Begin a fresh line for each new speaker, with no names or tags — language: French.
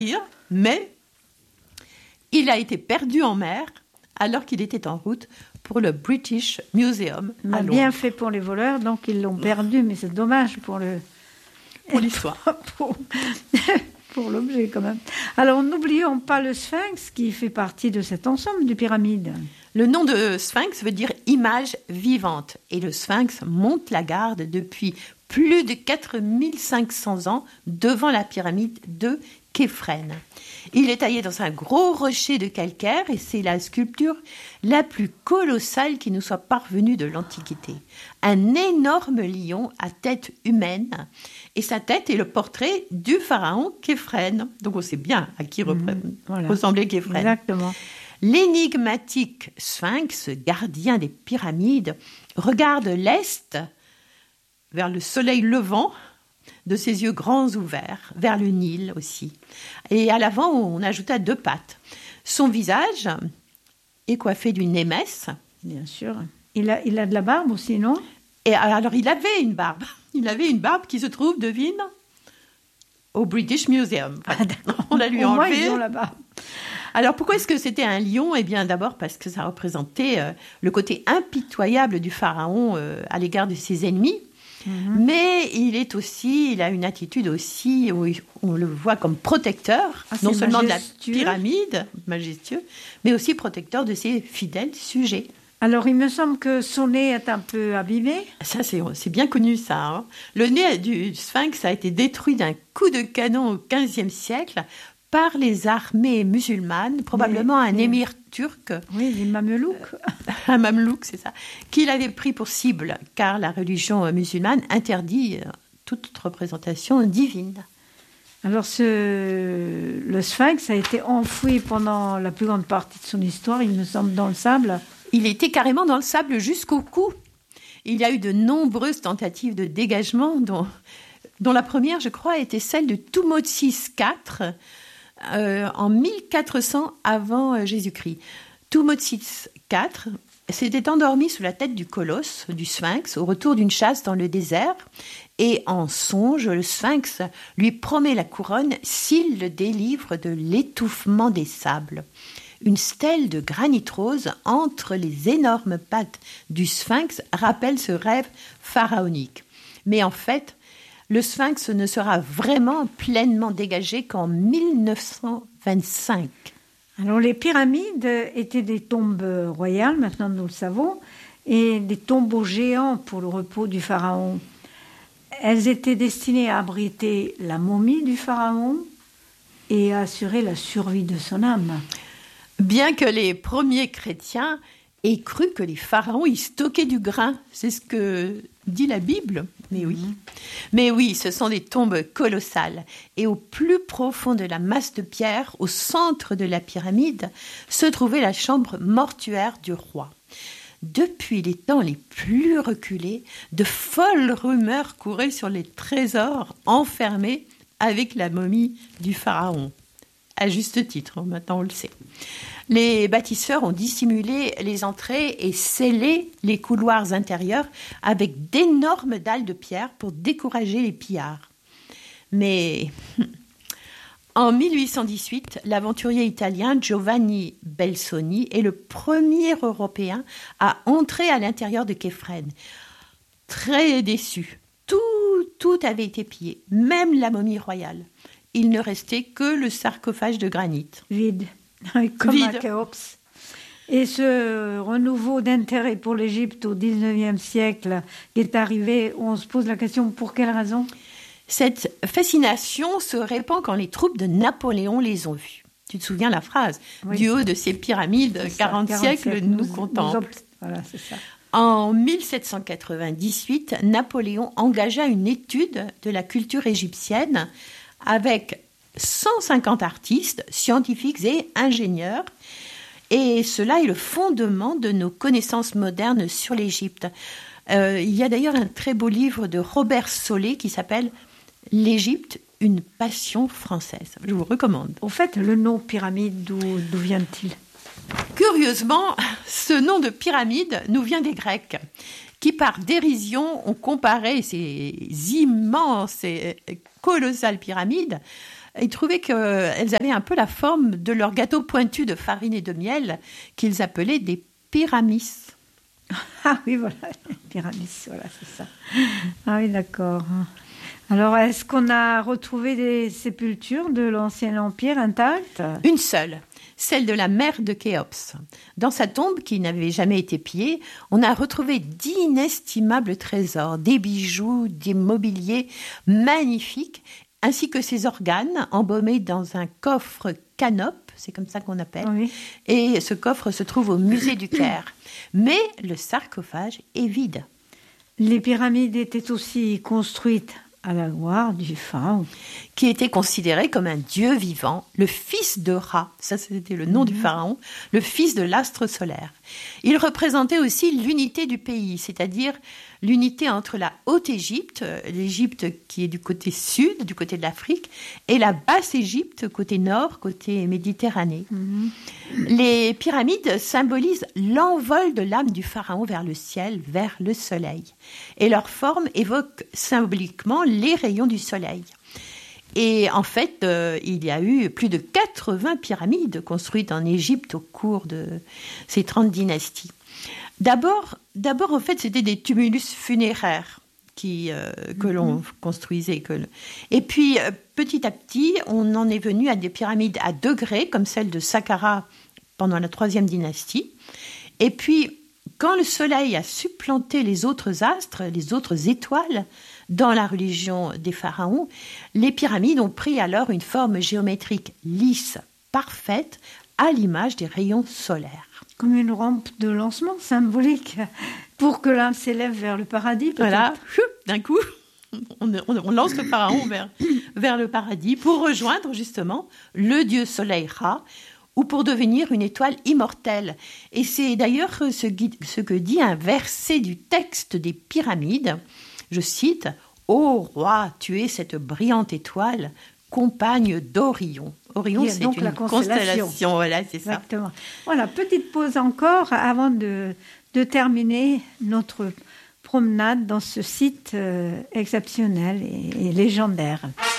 mais il a été perdu en mer alors qu'il était en route pour le British Museum à Londres.
Bien fait pour les voleurs, donc ils l'ont perdu, mais c'est dommage pour
l'histoire.
Pour l'objet quand même. Alors n'oublions pas le Sphinx qui fait partie de cet ensemble de pyramides.
Le nom de Sphinx veut dire image vivante et le Sphinx monte la garde depuis plus de 4500 ans devant la pyramide de Képhren. Il est taillé dans un gros rocher de calcaire et c'est la sculpture la plus colossale qui nous soit parvenue de l'Antiquité. Un énorme lion à tête humaine et sa tête est le portrait du pharaon Képhren. Donc on sait bien à qui ressemblait Képhren.
Exactement.
L'énigmatique Sphinx, gardien des pyramides, regarde l'est vers le soleil levant de ses yeux grands ouverts, vers le Nil aussi. Et à l'avant, on ajouta 2 pattes. Son visage est coiffé d'une émesse.
Bien sûr. Il a de la barbe aussi, non ?
Et alors, il avait une barbe. Il avait une barbe qui se trouve, devine, au British Museum. Enfin, on l'a lui enlevée.
Ils ont la barbe.
Alors, pourquoi est-ce que c'était un lion ? Eh bien, d'abord parce que ça représentait le côté impitoyable du pharaon à l'égard de ses ennemis. Mais il a une attitude aussi où on le voit comme protecteur, non seulement majestueux. De la pyramide, majestueux, mais aussi protecteur de ses fidèles sujets.
Alors, il me semble que son nez est un peu abîmé.
Ça, c'est bien connu, ça. Hein. Le nez du Sphinx a été détruit d'un coup de canon au XVe siècle par les armées musulmanes, probablement un émir turc.
Oui, les Mamelouks.
Un Mamelouk, c'est ça. Qu'il avait pris pour cible, car la religion musulmane interdit toute représentation divine.
Alors, le Sphinx a été enfoui pendant la plus grande partie de son histoire, il me semble, dans le sable. Il
était carrément dans le sable jusqu'au cou. Il y a eu de nombreuses tentatives de dégagement, dont la première, je crois, était celle de Thutmose IV, en 1400 avant Jésus-Christ. Thutmose IV s'était endormi sous la tête du colosse, du Sphinx, au retour d'une chasse dans le désert. Et en songe, le Sphinx lui promet la couronne s'il le délivre de l'étouffement des sables. Une stèle de granit rose entre les énormes pattes du Sphinx rappelle ce rêve pharaonique. Mais en fait, le Sphinx ne sera vraiment pleinement dégagé qu'en 1925.
Alors, les pyramides étaient des tombes royales, maintenant nous le savons, et des tombeaux géants pour le repos du pharaon. Elles étaient destinées à abriter la momie du pharaon et à assurer la survie de son âme.
Bien que les premiers chrétiens aient cru que les pharaons y stockaient du grain, c'est ce que dit la Bible. Mais oui, ce sont des tombes colossales. Et au plus profond de la masse de pierre, au centre de la pyramide, se trouvait la chambre mortuaire du roi. Depuis les temps les plus reculés, de folles rumeurs couraient sur les trésors enfermés avec la momie du pharaon. À juste titre, maintenant on le sait. Les bâtisseurs ont dissimulé les entrées et scellé les couloirs intérieurs avec d'énormes dalles de pierre pour décourager les pillards. Mais en 1818, l'aventurier italien Giovanni Belzoni est le premier Européen à entrer à l'intérieur de Képhren. Très déçu, tout avait été pillé, même la momie royale. Il ne restait que le sarcophage de granit.
Vide. Comme à Khéops. Et ce renouveau d'intérêt pour l'Égypte au XIXe siècle qui est arrivé, on se pose la question, pour quelle raison ?
Cette fascination se répand quand les troupes de Napoléon les ont vues. Tu te souviens la phrase ? Oui. Du haut de ces pyramides, 40 siècles nous contemplent.
Voilà, c'est ça.
En 1798, Napoléon engagea une étude de la culture égyptienne avec 150 artistes, scientifiques et ingénieurs. Et cela est le fondement de nos connaissances modernes sur l'Égypte. Il y a d'ailleurs un très beau livre de Robert Solé qui s'appelle « L'Égypte, une passion française ». Je vous recommande.
Au fait, le nom pyramide, d'où vient-il ?
Curieusement, ce nom de pyramide nous vient des Grecs, qui par dérision ont comparé ces immenses et colossales pyramides ils trouvaient qu'elles avaient un peu la forme de leur gâteau pointu de farine et de miel qu'ils appelaient des pyramides.
Ah oui, voilà, pyramides, voilà, c'est ça. Ah oui, d'accord. Alors, est-ce qu'on a retrouvé des sépultures de l'Ancien Empire intactes?
Une seule, celle de la mère de Khéops. Dans sa tombe, qui n'avait jamais été pillée, on a retrouvé d'inestimables trésors, des bijoux, des mobiliers magnifiques, ainsi que ses organes embaumés dans un coffre canope, c'est comme ça qu'on appelle.
Oui.
Et ce coffre se trouve au musée du Caire. Mais le sarcophage est vide.
Les pyramides étaient aussi construites à la gloire du pharaon,
qui était considéré comme un dieu vivant, le fils de Ra, ça c'était le nom du pharaon, le fils de l'astre solaire. Il représentait aussi l'unité du pays, c'est-à-dire l'unité entre la Haute-Égypte, l'Égypte qui est du côté sud, du côté de l'Afrique, et la Basse-Égypte, côté nord, côté Méditerranée. Les pyramides symbolisent l'envol de l'âme du pharaon vers le ciel, vers le soleil. Et leur forme évoque symboliquement les rayons du soleil. Et en fait, il y a eu plus de 80 pyramides construites en Égypte au cours de ces 30 dynasties. D'abord, en fait, c'était des tumulus funéraires que l'on construisait. Et puis, petit à petit, on en est venu à des pyramides à degrés, comme celle de Saqqara pendant la 3e dynastie. Et puis, quand le soleil a supplanté les autres astres, les autres étoiles, dans la religion des pharaons, les pyramides ont pris alors une forme géométrique lisse, parfaite, à l'image des rayons solaires.
Comme une rampe de lancement symbolique pour que l'âme s'élève vers le paradis, peut-être.
Voilà, d'un coup, on lance le pharaon vers le paradis pour rejoindre justement le dieu soleil Ra, ou pour devenir une étoile immortelle. Et c'est d'ailleurs ce que dit un verset du texte des pyramides. Je cite « Ô roi, tu es cette brillante étoile, compagne d'Orion ». Orion, c'est donc une constellation. Voilà, c'est
exactement. Ça. Voilà, petite pause encore avant de terminer notre promenade dans ce site exceptionnel et légendaire.